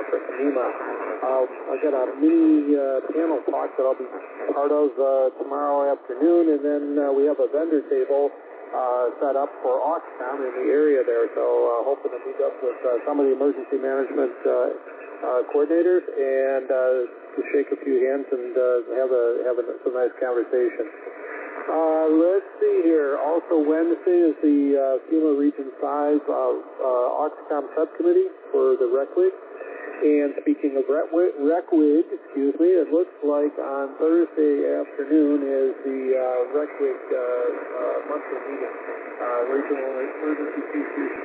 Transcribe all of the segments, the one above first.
for NEMA. I've got a mini panel talk that I'll be part of tomorrow afternoon, and then we have a vendor table set up for Oxcom in the area there, so hoping to meet up with some of the emergency management coordinators and to shake a few hands and have some nice conversation. Let's see here. Also Wednesday is the FEMA Region 5 Oxcom Subcommittee for the RECWIG. And speaking of RECWIG, it looks like on Thursday afternoon is the RECWIG monthly meeting, Regional Emergency Communications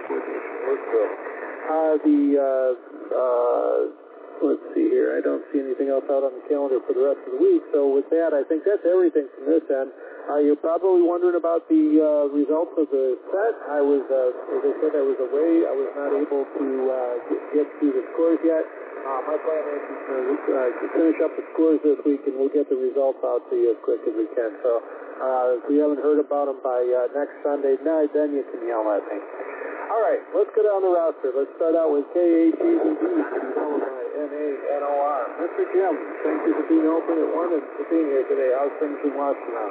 Coordination. Let's see here. I don't see anything else out on the calendar for the rest of the week. So with that, I think that's everything from this end. You're probably wondering about the results of the set. I was, as I said, I was away. I was not able to get to the scores yet. My plan is to finish up the scores this week, and we'll get the results out to you as quick as we can. So if we haven't heard about them by next Sunday night, then you can yell at me. All right, let's go down the roster. Let's start out with KATVD, followed by NANOR. Mr. Jim, thank you for being open at 1 and for being here today. How's things in Washington?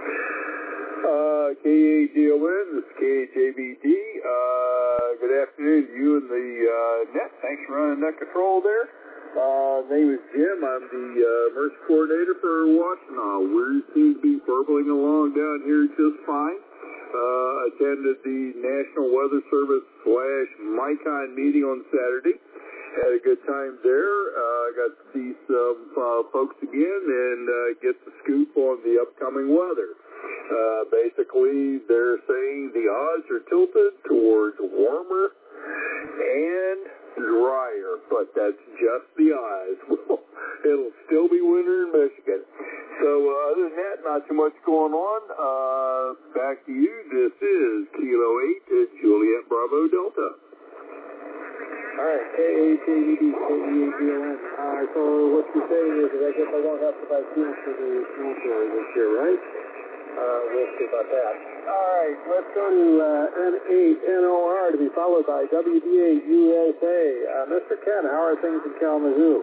KADON, this is KJBD. Good afternoon to you and the net. Thanks for running net control there. Name is Jim. I'm the emergency coordinator for Washington. We seem to be burbling along down here just fine. Attended the National Weather Service / MICON meeting on Saturday. Had a good time there. Got to see some folks again and get the scoop on the upcoming weather. Basically, they're saying the odds are tilted towards warmer and drier, but that's just the odds. It'll still be winter in Michigan. So other than that, not too much going on. Back to you. This is Kilo 8 at Juliet Bravo Delta. All right, KATVD, KEADON. So what you're saying is that I guess I won't have to buy fuel for the fuel story this year, right? We'll see about that. All right, let's go to N8NOR to be followed by WDA USA. Mr. Ken, how are things in Kalamazoo?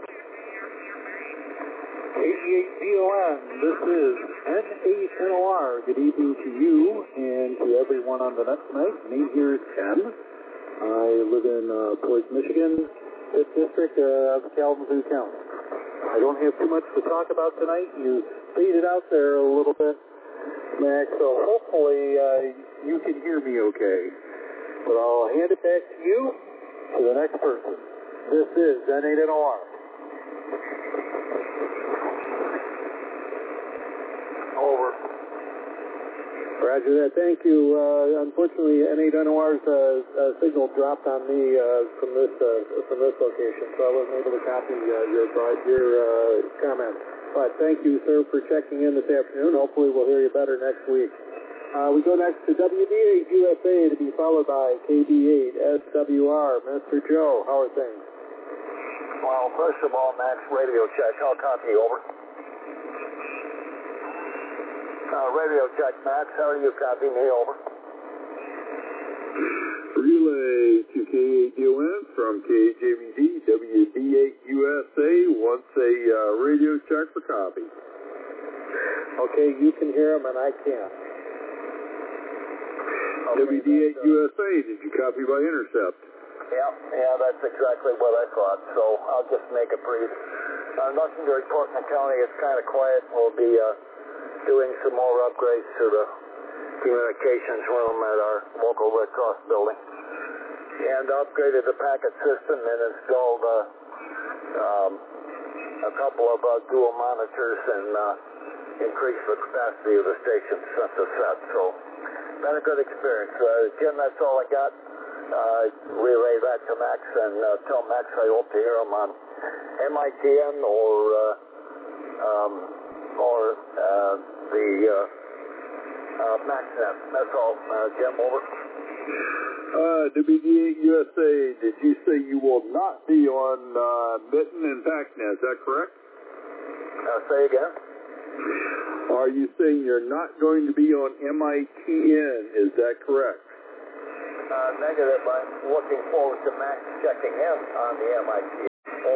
88DON, this is N8NOR. Good evening to you and to everyone on the net tonight. Me here is Ken. I live in Boise, Michigan, 5th District of Kalamazoo County. I don't have too much to talk about tonight. You faded out there a little bit, Max, so hopefully you can hear me okay. But I'll hand it back to you, to the next person. This is N8NOR. Over. Roger that. Thank you. Unfortunately, N8NOR's signal dropped on me from this location, so I wasn't able to copy your comment. But thank you, sir, for checking in this afternoon. Hopefully, we'll hear you better next week. We go next to WDA USA to be followed by KB8 SWR. Mr. Joe, how are things? Well, first of all, Max, radio check. I'll copy over. Radio check, Max. How are you? Copy me over. Relay to KADON from KJBD, WD8 USA wants a radio check for copy. Okay, you can hear him and I can't. Okay, WD8 USA, did you copy by intercept? Yeah, that's exactly what I thought, so I'll just make it brief. Nothing to report in the county. It's kind of quiet. We'll be doing some more upgrades to the communications room at our local Red Cross building. And upgraded the packet system and installed a couple of dual monitors and increased the capacity of the station since the set. So, been a good experience. Jim, that's all I got. Relay that to Max and tell Max I hope to hear him on MITN or the MaxNet. That's all, Jim, over. WD8 USA, did you say you will not be on Mitten and PACnet? Is that correct? Say again? Are you saying you're not going to be on MITN? Is that correct? Negative. I'm looking forward to Max checking in on the MITN.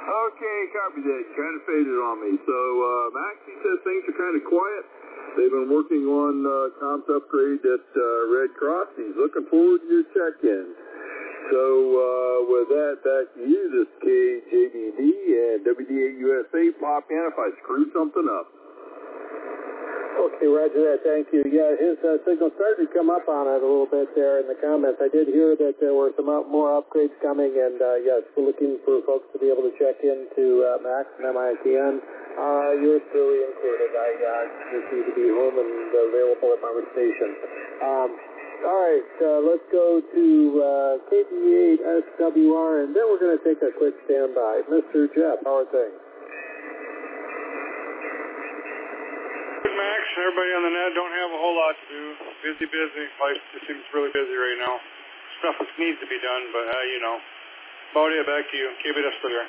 Okay, copy that. Kind of faded on me. So, Max, he says things are kind of quiet. They've been working on comms upgrade at Red Cross. He's looking forward to your check-in. So, with that, back to you. This is KJBD and WD8 USA. Pop in if I screw something up. Okay, roger that. Thank you. Yeah, his signal started to come up on it a little bit there in the comments. I did hear that there were some more upgrades coming, and yes, we're looking for folks to be able to check into Max and MITN. Yours truly included. I just need to be home and available at my station. All right, let's go to KP8 SWR, and then we're going to take a quick standby. Mr. Jeff, how are things? Max, everybody on the net don't have a whole lot to do. Busy. Life just seems really busy right now. Stuff that needs to be done, but you know. About it, back to you. Keep it up there.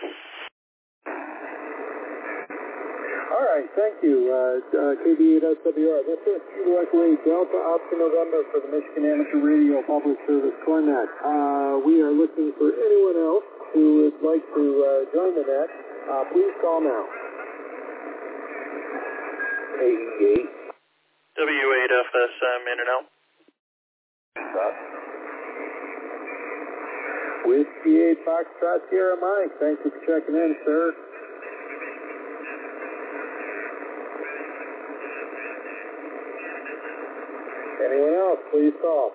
All right, thank you, KB8SWR. This is Kilo Echo 8 Delta Oscar November for the Michigan Amateur Radio Public Service Cornet. We are looking for anyone else who would like to join the net. Please call now. KE8. W8FSM in and out. Whiskey 8 Foxtrot Sierra Mike, thank you for checking in, sir. Anyone else, please call.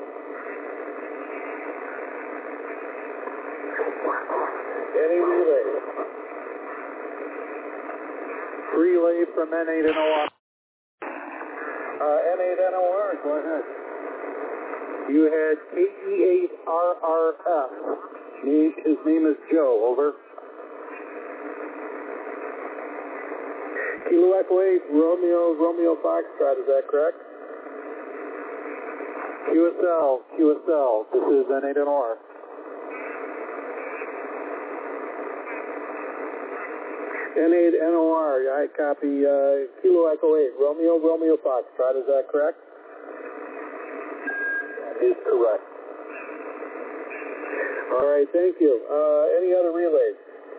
Any relay? Relay from N8NOR. N8NOR, go ahead. You had KE8RRF. His name is Joe, over. Kilo Echo 8, Romeo Foxtrot, is that correct? QSL, this is N8NOR. N8NOR, I copy Kilo Echo 8, Romeo Foxtrot, is that correct? That is correct. All right, thank you. Any other relays?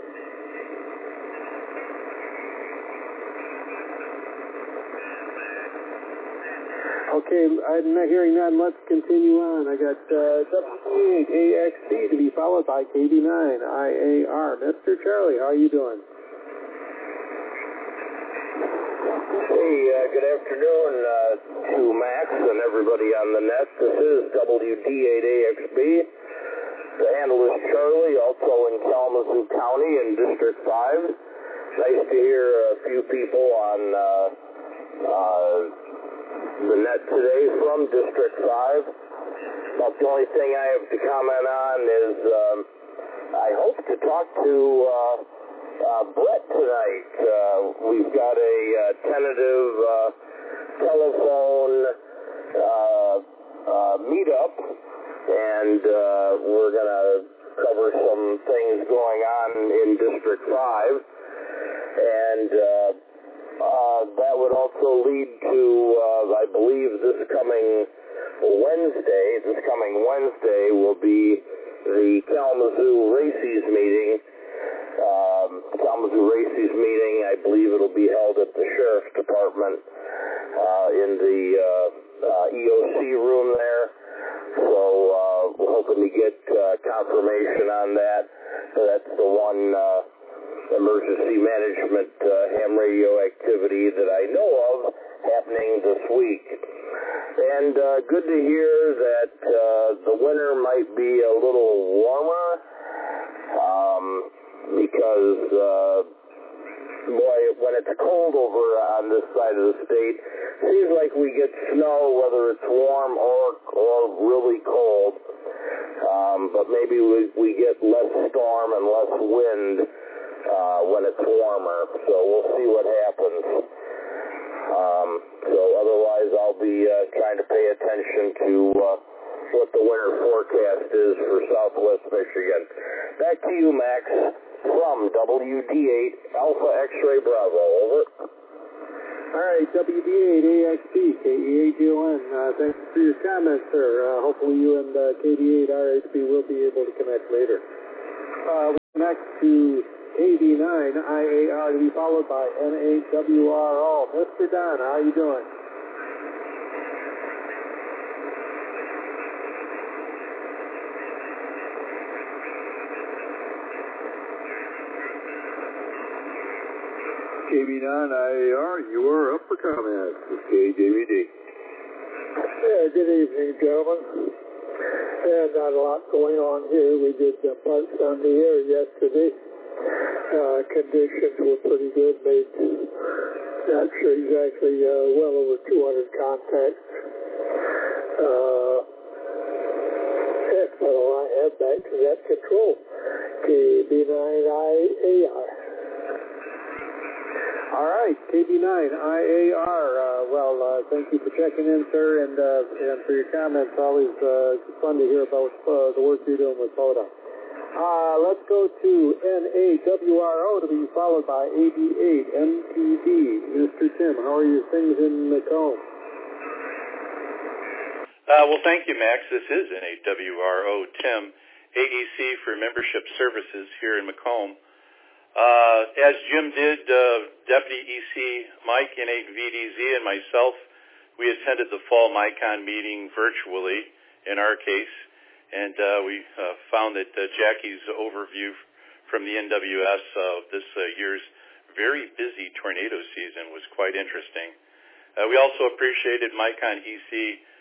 Okay, I'm not hearing none. Let's continue on. I got W8AXB to be followed by KB9IAR. Mr. Charlie, how are you doing? Hey, good afternoon to Max and everybody on the net. This is WD8AXB. The handle is Charlie, also in Kalamazoo County in District 5. Nice to hear a few people on the net today from District 5. About the only thing I have to comment on is I hope to talk to Brett tonight. We've got a tentative telephone meetup, and we're going to cover some things going on in District 5. And that would also lead to, I believe, this coming Wednesday will be the Kalamazoo Races meeting. Kalamazoo Races meeting, I believe it'll be held at the Sheriff's Department in the EOC room there. So we're hoping to get confirmation on that. So that's the one emergency management ham radio activity that I know of happening this week. And good to hear that the winter might be a little warmer because boy, when it's cold over on this side of the state, it seems like we get snow whether it's warm or really cold. But maybe we get less storm and less wind when it's warmer, so we'll see what happens. So otherwise I'll be trying to pay attention to what the winter forecast is for Southwest Michigan. Back to you, Max, from WD8 Alpha X-Ray Bravo, over. All right, WD8AXB, KE8GON, thanks for your comments, sir. Hopefully you and KD8RHB will be able to connect later. We connect to KB9IAR to be followed by N8WRO. Mr. Dunn, how are you doing? KB9IAR, you are up for comment. This is KJVD. Good evening, gentlemen. Not a lot going on here. We did parts on the air yesterday. Conditions were pretty good. Made, not sure exactly, well over 200 contacts. That's about all I have. Back to that control. KB9IAR. All right, KB9IAR. Thank you for checking in, sir, and for your comments. Always fun to hear about the work you're doing with POTA. Let's go to N8WRO to be followed by AB8MTD. Mr. Tim, how are your things in Macomb? Well, thank you, Max. This is N8WRO Tim, AEC for Membership Services here in Macomb. As Jim did, Deputy EC Mike, N8VDZ, and myself, we attended the fall MICON meeting virtually, in our case, and we found that Jackie's overview from the NWS of this year's very busy tornado season was quite interesting. We also appreciated MICON EC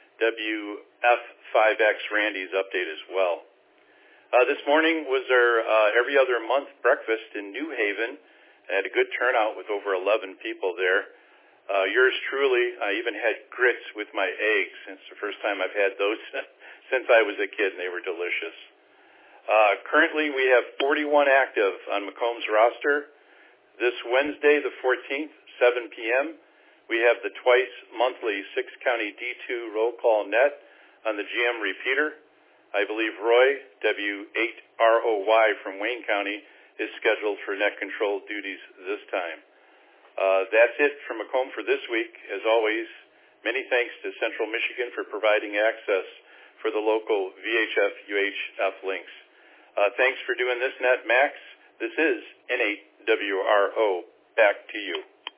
WF5X Randy's update as well. This morning was our every other month breakfast in New Haven. I had a good turnout with over 11 people there. Yours truly, I even had grits with my eggs. It's the first time I've had those since I was a kid, and they were delicious. Currently, we have 41 active on Macomb's roster. This Wednesday, the 14th, 7 p.m., we have the twice monthly 6-county D2 roll call net on the GM repeater. I believe Roy, W8ROY from Wayne County, is scheduled for net control duties this time. That's it from Macomb for this week. As always, many thanks to Central Michigan for providing access for the local VHF-UHF links. Thanks for doing this, Net Max. This is N8WRO. Back to you.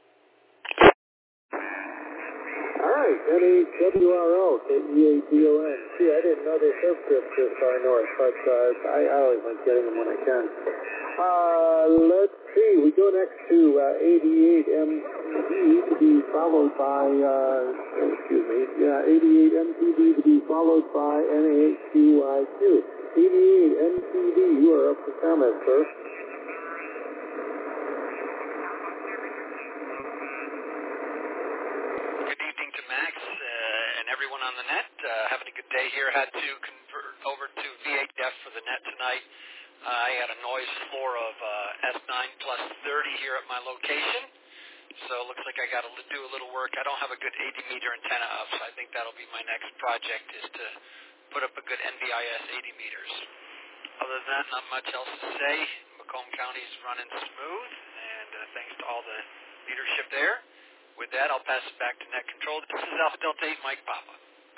All right, N8WRO, KEADON. See, I didn't know they served trips this far north, but I always like getting them when I can. Let's see, we go next to 88MTD to be followed by, 88MTD to be followed by N8QIQ. 88MTD, you are up for comment, sir. Having a good day here. Had to convert over to VHF for the net tonight. I had a noise floor of S9 plus 30 here at my location. So it looks like I got to do a little work. I don't have a good 80-meter antenna up, so I think that'll be my next project is to put up a good NBIS 80 meters. Other than that, not much else to say. Macomb County's running smooth, and thanks to all the leadership there. With that, I'll pass it back to Net Control. This is Alpha Delta 8, Mike Papa.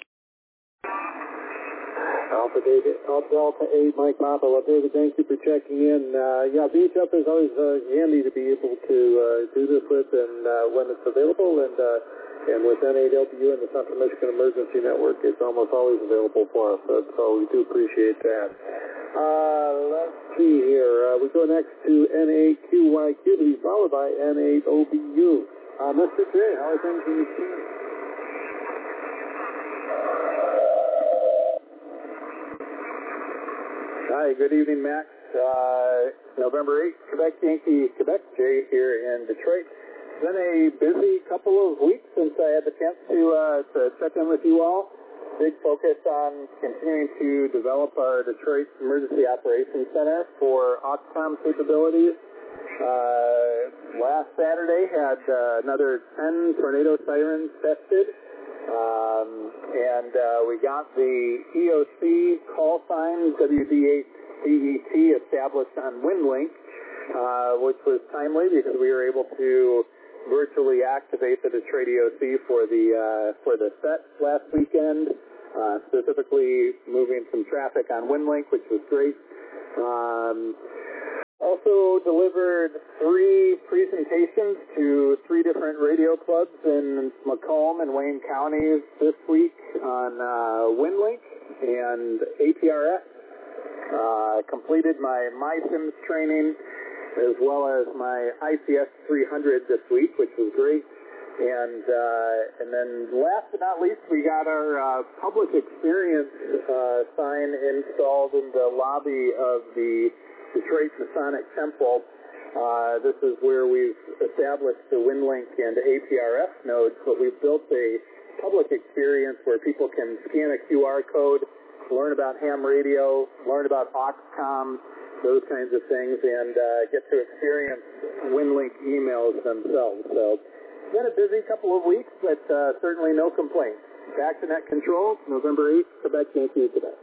Alpha Delta 8, Mike Papa. Well, David, thank you for checking in. VHF is always handy to be able to do this with, and when it's available, and with NAWU and the Central Michigan Emergency Network, it's almost always available for us, so we do appreciate that. Let's see here. We go next to N8QYQ to be followed by N8OBU. Mr. J, how are things in the team? Hi, good evening, Max. November 8th, Quebec Yankee, Quebec Jay here in Detroit. It's been a busy couple of weeks since I had the chance to check in with you all. Big focus on continuing to develop our Detroit Emergency Operations Center for OXCOM capabilities. Last Saturday had another 10 tornado sirens tested. We got the EOC call sign WD8CET established on WindLink, which was timely because we were able to virtually activate the Detroit EOC for the set last weekend, specifically moving some traffic on WindLink, which was great. Also also delivered 3 presentations to 3 different radio clubs in Macomb and Wayne counties this week on WinLink and APRS. Completed my MySIMS training as well as my ICS 300 this week, which was great. And then last but not least, we got our public experience sign installed in the lobby of the Detroit Masonic Temple. This is where we've established the WinLink and APRS nodes, but we've built a public experience where people can scan a QR code, learn about ham radio, learn about Auxcom, those kinds of things, and get to experience WinLink emails themselves. So it's been a busy couple of weeks, but certainly no complaints. Back to Net Control, November 8th, Quebec, Yankee, Quebec.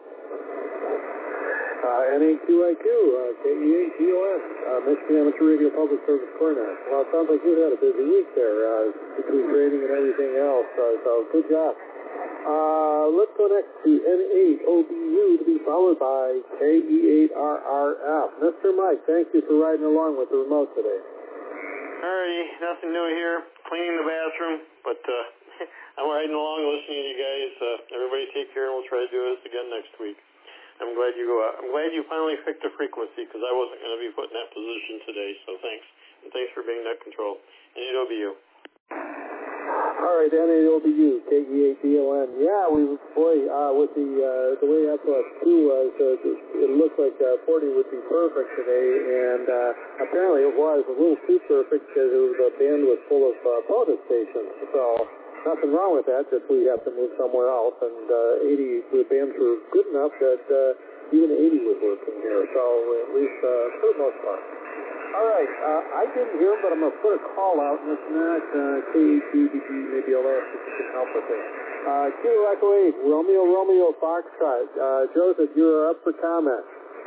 NAQIQ, KEATOS, Michigan Amateur Radio Public Service Cornet. Well, it sounds like you had a busy week there between training and everything else, so good job. Let's go next to N8OBU to be followed by KE8RRF. Mr. Mike, thank you for riding along with the remote today. Alrighty, nothing new here. Cleaning the bathroom, but I'm riding along listening to you guys. Everybody take care, and we'll try to do this again next week. I'm glad you finally picked the frequency, because I wasn't going to be put in that position today, so thanks. And thanks for being Net Control. N8OBU. All right, N8OBU, KE8DON. Yeah, with the way SOS2 was, it looked like 40 would be perfect today, and apparently it was a little too perfect because the band was full of POTUS stations. So nothing wrong with that, just we have to move somewhere else, and the bands were good enough that even 80 was working here, so at least for the most part. All right, I didn't hear him, but I'm going to put a call out, and if not, KETBG, maybe I'll ask if you can help with it. Kilo Echo 8, Romeo Foxtrot. Joseph, you're up for comment.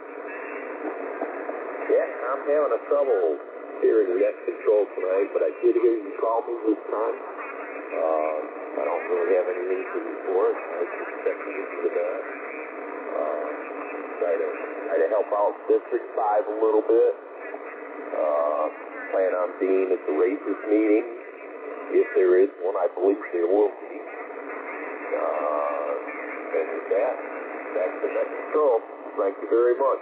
Yeah, I'm having a trouble hearing Net Control tonight, but I did hear you call me this time. I don't really have any reason for it. I was expecting you to do that. Try to help out District 5 a little bit. Plan on being at the Racers meeting, if there is one. I believe there will be. And with that, back to Net Control. Thank you very much.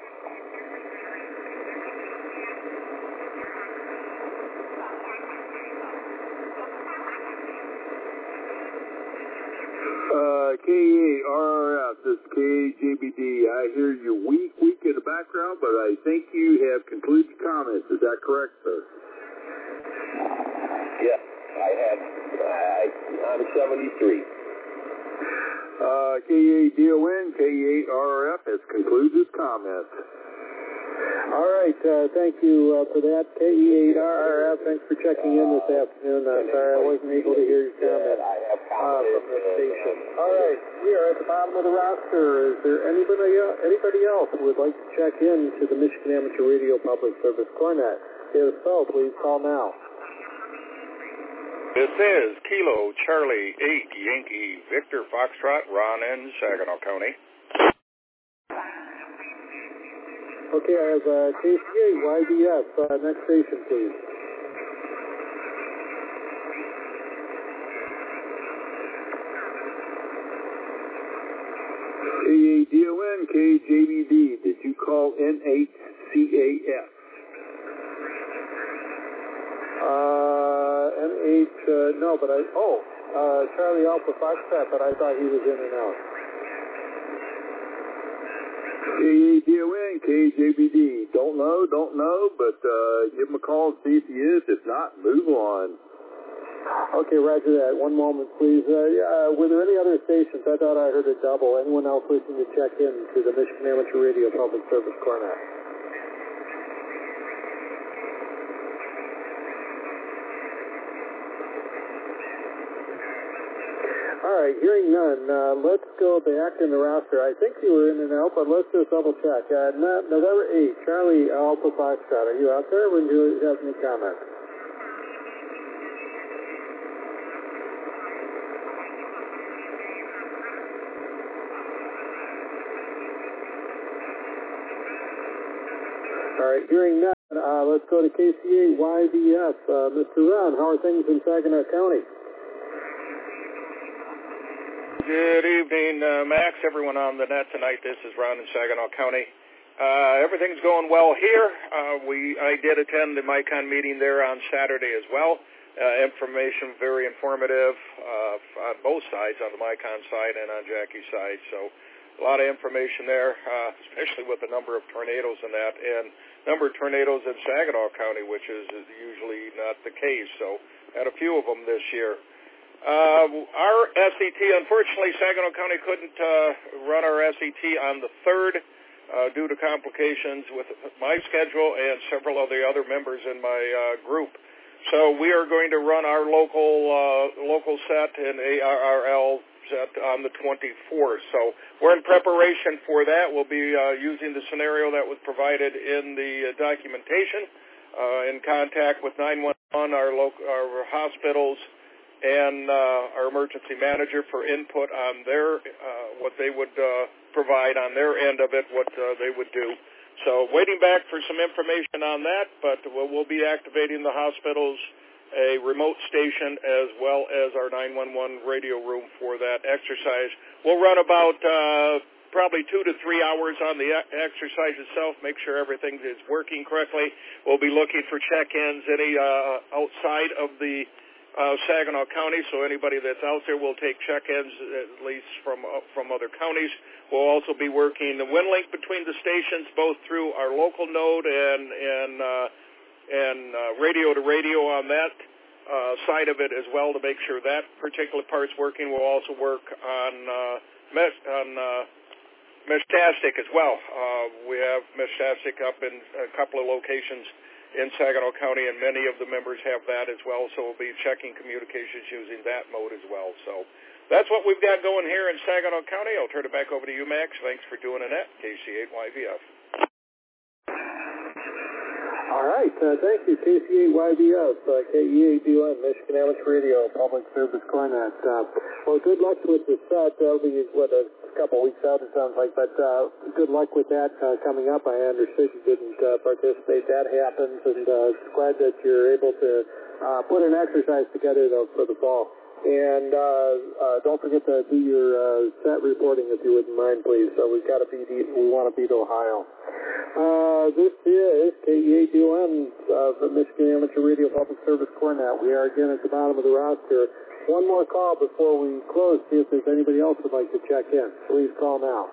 KEARRF, this is KJBD. I hear you weak in the background, but I think you have concluded comments. Is that correct, sir? Yes, I'm 73. KEADON, KEARRF has concluded his comments. All right, thank you for that. KE8RRF, thanks for checking in this afternoon. Sorry I wasn't able to hear your comment from the station. All right, we are at the bottom of the roster. Is there anybody else who would like to check in to the Michigan Amateur Radio Public Service Cornet? If so, please call now. This is Kilo Charlie 8 Yankee Victor Foxtrot, Ron N. Saginaw County. Okay, I have KCA, YDF. Next station, please. KADON, KJBD. Did you call N8CAF? N8, no, but Charlie Alpha Foxtrot, but I thought he was in and out. KADON, KJBD. Don't know, but give him a call and see if he is. If not, move on. Okay, roger that. One moment, please. Were there any other stations? I thought I heard a double. Anyone else wishing to check in to the Michigan Amateur Radio Public Service Cornet? All right, hearing none, let's go back in the roster. I think you were in and out, but let's just double check. November 8th, Charlie Alpha Foxtrot, are you out there? Would you have any comments? All right, hearing none. Let's go to KC8YVF. Mr. Ron, how are things in Saginaw County? Good evening, Max, everyone on the net tonight. This is Ron in Saginaw County. Everything's going well here. I did attend the MICON meeting there on Saturday as well. Information very informative on both sides, on the MICON side and on Jackie's side. So a lot of information there, especially with the number of tornadoes and that, and number of tornadoes in Saginaw County, which is usually not the case. So had a few of them this year. Our SET, unfortunately, Saginaw County couldn't run our SET on the 3rd due to complications with my schedule and several of the other members in my group. So we are going to run our local set and ARRL set on the 24th. So we're in preparation for that. We'll be using the scenario that was provided in the documentation, in contact with 911, our hospitals, and our emergency manager for input on their what they would provide on their end of it, what they would do. So waiting back for some information on that, but we'll be activating the hospitals, a remote station, as well as our 911 radio room for that exercise. We'll run about probably 2 to 3 hours on the exercise itself, make sure everything is working correctly. We'll be looking for check-ins any outside of the Saginaw County, so anybody that's out there will take check-ins, at least from other counties. We'll also be working the wind link between the stations, both through our local node and radio to radio on that side of it as well, to make sure that particular part's working. We'll also work on Meshtastic as well. We have Meshtastic up in a couple of locations in Saginaw County, and many of the members have that as well, so we'll be checking communications using that mode as well. So that's what we've got going here in Saginaw County. I'll turn it back over to you, Max. Thanks for doing it at KC8YVF. All right, thank you, KC8YVF, KE8DUN, Michigan Amateur Radio, Public Service Cornet. Well, good luck with the set. That'll be, a couple weeks out, it sounds like, but good luck with that coming up. I understood you didn't participate. That happens, and glad that you're able to put an exercise together, though, for the fall. And don't forget to do your set reporting, if you wouldn't mind, please. So we want to beat Ohio. This is KE8DUN from Michigan Amateur Radio Public Service Cornet. We are again at the bottom of the roster. One more call before we close, see if there's anybody else who would like to check in. Please call now.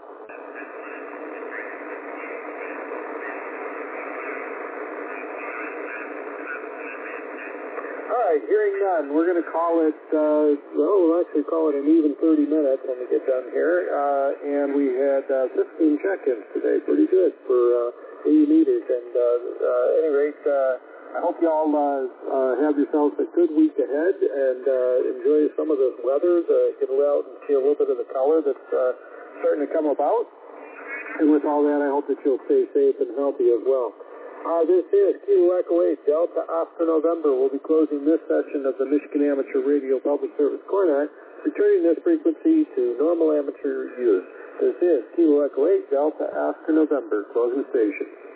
All right, hearing none, we're going to call it, we'll actually call it an even 30 minutes when we get done here. And we had 15 check-ins today. Pretty good for AE meters. And at any rate, I hope you all have yourselves a good week ahead and enjoy some of this weather. Get out and see a little bit of the color that's starting to come about. And with all that, I hope that you'll stay safe and healthy as well. This is Kilo Echo 8, Delta Oscar November. We'll be closing this session of the Michigan Amateur Radio Public Service Cornet, returning this frequency to normal amateur use. This is Kilo Echo 8, Delta Oscar November, closing station.